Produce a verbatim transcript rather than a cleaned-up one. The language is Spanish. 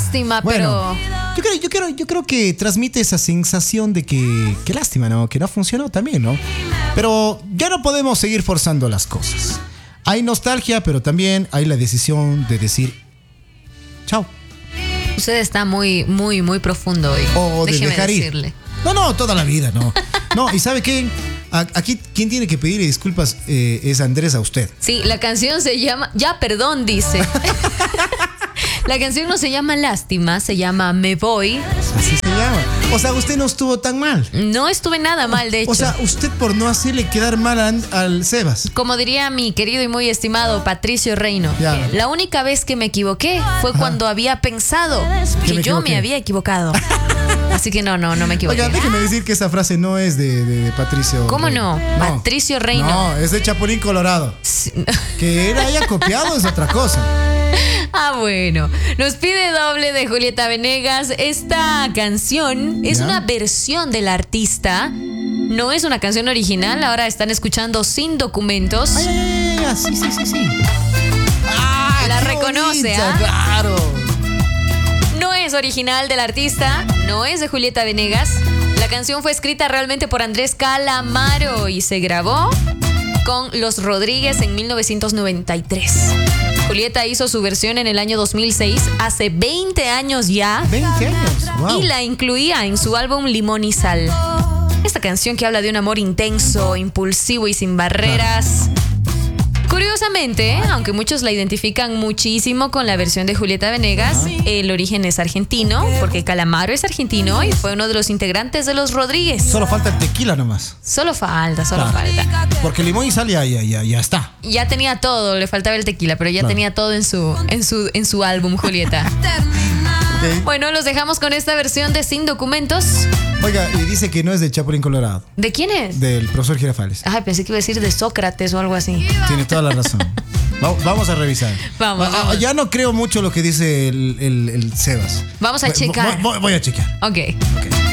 lástima, bueno, pero... Yo creo, yo, creo, yo creo que transmite esa sensación de que, que lástima, ¿no? Que no funcionó también, ¿no? Pero ya no podemos seguir forzando las cosas. Hay nostalgia, pero también hay la decisión de decir chao. Usted está muy, muy, muy profundo hoy. O de Déjeme dejar ir. decirle. No, no, toda la vida, no. No, ¿y sabe qué? A- Aquí quien tiene que pedirle disculpas eh, es Andrés a usted. Sí, la canción se llama... Ya, perdón, dice. La canción no se llama Lástima, se llama Me Voy. Así se llama. O sea, usted no estuvo tan mal. No estuve nada mal, de hecho. O sea, usted por no hacerle quedar mal a- al Sebas. Como diría mi querido y muy estimado Patricio Reino, Ya. la única vez que me equivoqué fue cuando había pensado que, me yo equivoqué. me había equivocado. Así que no, no, no me equivoqué. Oiga, déjeme decir que esa frase no es de, de- de Patricio. ¿Cómo Reino. no? Patricio Reino. No, es de Chapulín Colorado. Sí. Que él haya copiado es otra cosa. Ah, bueno. Nos pide doble de Julieta Venegas. Esta canción es ¿Ya? una versión del artista. No es una canción original. Ahora están escuchando Sin Documentos. Ay, ay, ay, ay, sí, sí, sí, sí. Ah, La qué reconoce, bonita, ¿ah? Claro. No es original del artista, no es de Julieta Venegas. La canción fue escrita realmente por Andrés Calamaro y se grabó con Los Rodríguez en mil novecientos noventa y tres. Julieta hizo su versión en el año dos mil seis, hace veinte años ya, veinte años. Wow. y la incluía en su álbum Limón y Sal. Esta canción que habla de un amor intenso, impulsivo y sin barreras. Curiosamente, aunque muchos la identifican muchísimo con la versión de Julieta Venegas, el origen es argentino, porque Calamaro es argentino y fue uno de los integrantes de Los Rodríguez. Solo falta el tequila nomás. Solo falta, solo Claro. falta. Porque limón y sal ya, ya, ya, ya está. Ya tenía todo, le faltaba el tequila, pero ya Claro. tenía todo en su, en su, en su álbum, Julieta. Ok. Bueno, los dejamos con esta versión de Sin Documentos. Oiga, y dice que no es de Chapulín Colorado, ¿De quién es? del profesor Girafales. Ay, pensé que iba a decir de Sócrates o algo así. Tiene toda la razón. Va- Vamos a revisar. Vamos, Ah, ah, vamos. Ya no creo mucho lo que dice el, el- el Sebas. Vamos a Voy- checar. Voy, voy- voy a checar. Ok. Ok.